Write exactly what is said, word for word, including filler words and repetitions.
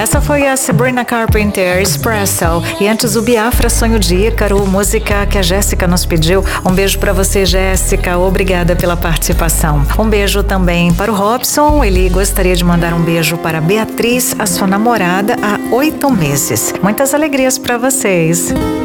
Essa foi a Sabrina Carpenter, Espresso. E antes o Biafra, Sonho de Ícaro, música que a Jéssica nos pediu. Um beijo pra você, Jéssica. Obrigada pela participação. Um beijo também para o Robson. Ele gostaria de mandar um beijo para a Beatriz, a sua namorada, há oito meses. Muitas alegrias pra vocês.